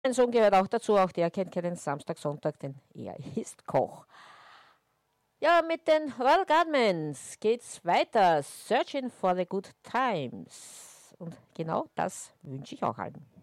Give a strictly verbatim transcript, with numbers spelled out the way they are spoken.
Mein Sohn gehört auch dazu, auch der kennt keinen Samstag, Sonntag, denn er ist Koch. Ja, mit den Royal Guardsmen geht's weiter. Searching for the Good Times. Und genau das wünsche ich auch allen.